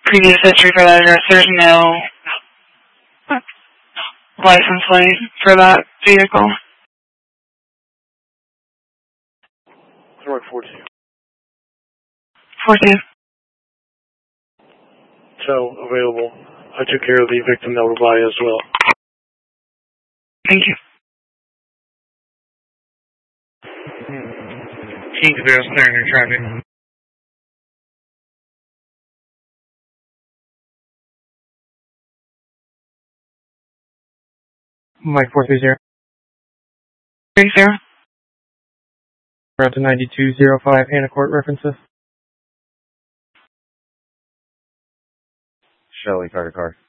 previous history for that address. There's no license plate for that vehicle. Mark 42. 42. So, available. I took care of the victim that were by as well. Thank you. Kingsville, Sterner traffic. Mike 430. 30. Route to 9205 Hannah Court references. Shelley, car to car.